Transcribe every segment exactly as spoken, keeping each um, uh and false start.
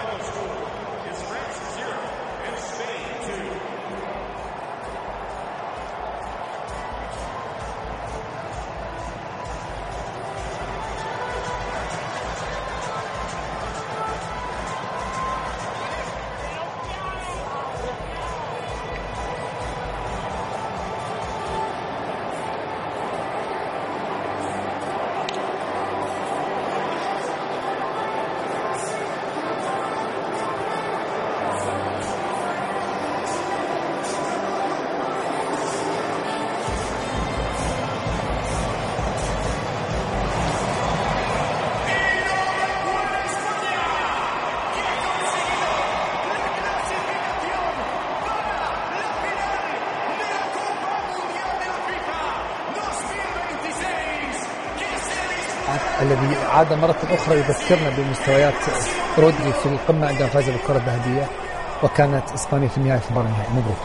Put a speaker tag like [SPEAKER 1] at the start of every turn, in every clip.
[SPEAKER 1] الذي عاد مرة أخرى يذكرنا بمستويات رودري في القمة عندما فاز بالكرة الذهبية، وكانت إسبانيا في النهاية في المباراة النهائية. مبروك.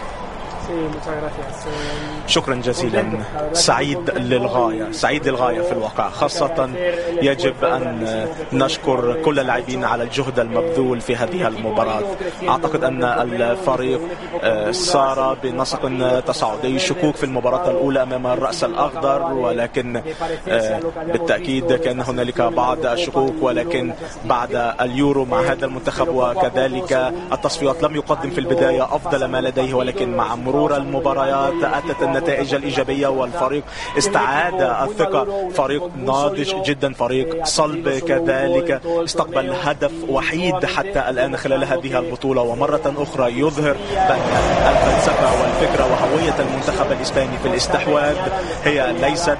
[SPEAKER 2] شكرا جزيلا. سعيد للغاية، سعيد للغاية في الواقع، خاصة يجب أن نشكر كل اللاعبين على الجهد المبذول في هذه المباراة. أعتقد أن الفريق سار بنسق تصاعدي، شكوك في المباراة الأولى أمام الرأس الأخضر، ولكن بالتأكيد كان هنالك بعض الشكوك، ولكن بعد اليورو مع هذا المنتخب وكذلك التصفيات لم يقدم في البداية أفضل ما لديه، ولكن مع مرور المباريات أتت النتائج الإيجابية والفريق استعاد الثقة. فريق ناضج جدا، فريق صلب، كذلك استقبل هدف وحيد حتى الآن خلال هذه البطولة، ومرة أخرى يظهر بأن الفلسفة والفكرة وهوية المنتخب الإسباني في الاستحواذ هي ليست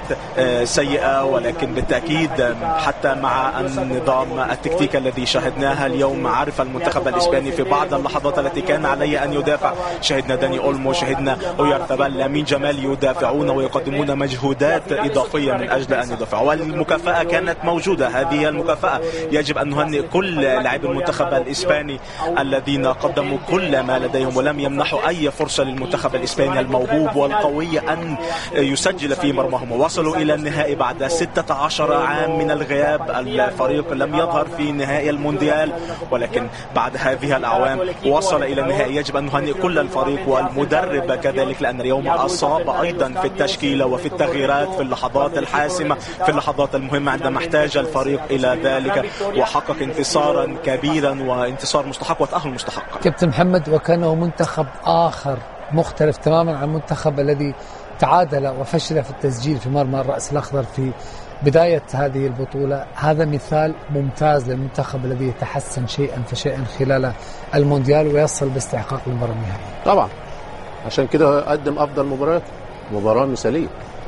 [SPEAKER 2] سيئة، ولكن بالتأكيد حتى مع النظام التكتيكي الذي شاهدناها اليوم عرف المنتخب الإسباني في بعض اللحظات التي كان عليه أن يدافع. شاهدنا داني أولمو، شاهدنا أويارتابال، لامين جمال يدافعون ويقدمون مجهودات إضافية من أجل أن يدافعوا، والمكافأة كانت موجودة. هذه المكافأة يجب أن نهنئ كل لاعبي المنتخب الإسباني الذين قدموا كل ما لديهم ولم يمنحوا أي فرصة للمنتخب الإسباني الموهوب والقوي أن يسجل في مرماهم. وصلوا إلى النهائي بعد ستة عشر عام من الغياب. الفريق لم يظهر في نهائي المونديال، ولكن بعد هذه الأعوام وصل إلى النهائي. يجب أن نهنئ كل الفريق والمدرب كذلك، لأن اليوم أصاب أيضا في التشكيلة وفي التغييرات في اللحظات الحاسمة، في اللحظات المهمة عندما احتاج الفريق إلى ذلك، وحقق انتصارا كبيرا وانتصار مستحق وتأهل مستحق.
[SPEAKER 1] كابتن محمد، وكانه منتخب آخر مختلف تماما عن المنتخب الذي تعادل وفشل في التسجيل في مرمى الرأس الأخضر في بداية هذه البطولة. هذا مثال ممتاز للمنتخب الذي يتحسن شيئا فشيئا خلال المونديال ويصل باستحقاق المباراة النهائية.
[SPEAKER 3] طبعا عشان كده قدم أفضل مباراة، مباراة مثالية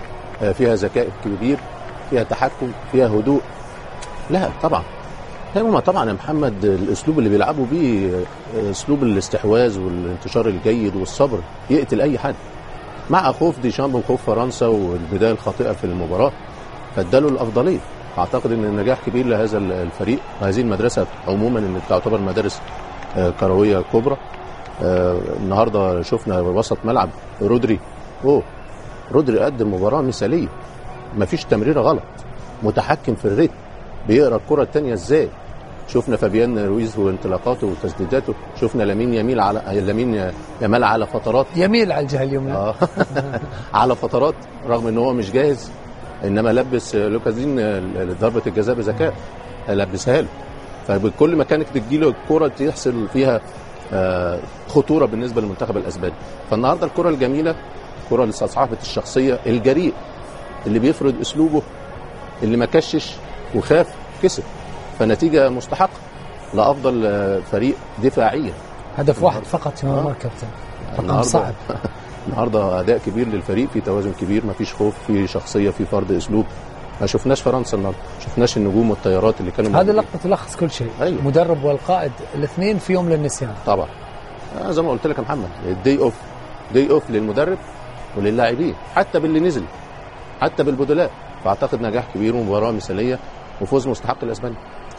[SPEAKER 3] فيها ذكاء كبير، فيها تحكم، فيها هدوء. لا طبعا هم طبعا يا محمد الأسلوب اللي بيلعبوا بيه أسلوب الاستحواذ والانتشار الجيد والصبر يقتل أي حد، مع خوف ديشامب وخوف فرنسا والبداية الخاطئة في المباراة فاداله الأفضلية. أعتقد أن النجاح كبير لهذا الفريق وهذه المدرسة عموما، اللي تعتبر مدارس كروية كبرى. آه النهارده شفنا وسط ملعب رودري، اوه رودري قدم مباراه مثاليه، مفيش تمريره غلط، متحكم في الريتم، بيقرا الكره الثانيه ازاي. شفنا فابيان رويز وانطلاقاته وتسديداته، شفنا لامين يميل على لامين يمال على فترات
[SPEAKER 1] يميل على الجهه اليمنى
[SPEAKER 3] آه. على فترات رغم ان هو مش جاهز، انما لبس لوكازين ضربه الجزاء بذكاء، لبسها له. فبكل ما كانت تجيله الكره تحصل فيها خطوره بالنسبه للمنتخب الاسباني. فالنهارده الكره الجميله، الكره اللي استصعبت الشخصيه، الجريء اللي بيفرض اسلوبه، اللي ما كشش وخاف كسب، فنتيجه مستحقه لافضل فريق دفاعيا.
[SPEAKER 1] هدف واحد فقط في مرمى الكابتن، رقم صعب.
[SPEAKER 3] النهارده اداء كبير للفريق، في توازن كبير، ما فيش خوف، في شخصيه، في فرض اسلوب. ما شفناش فرنسا النهارده، شفناش النجوم والطيارات اللي كانوا
[SPEAKER 1] هذه لقطه تلخص كل شيء.
[SPEAKER 3] أيوة.
[SPEAKER 1] المدرب والقائد الاثنين في يوم للنسيان
[SPEAKER 3] طبعا. زي ما قلت لك يا محمد، الدي اوف دي اوف للمدرب وللاعبين، حتى باللي نزل، حتى بالبدلاء. فاعتقد نجاح كبير ومباراه مثاليه وفوز مستحق الاسباني.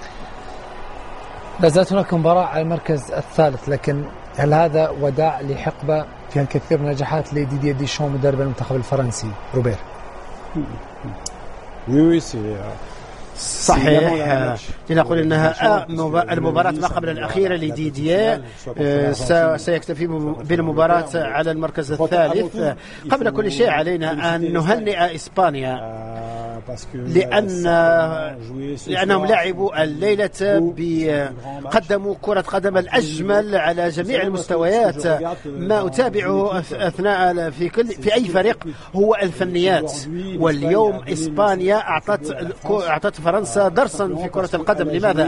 [SPEAKER 1] لا زالت هناك مباراه على المركز الثالث، لكن هل هذا وداع لحقبه فيها الكثير من النجاحات لديدييه ديشون مدرب المنتخب الفرنسي؟ روبير.
[SPEAKER 4] Oui, oui, c'est, صحيح، لنقول أنها المباراة ما قبل الأخيرة لديدييه سيكتفي بالمباراة على المركز الثالث. قبل كل شيء علينا أن نهنئ إسبانيا لأن لأنهم لعبوا الليلة قدموا كرة قدم الأجمل على جميع المستويات. ما أتابعه أثناء في كل في أي فريق هو الفنيات، واليوم إسبانيا أعطت أعطت فرنسا درسا في كرة القدم. لماذا؟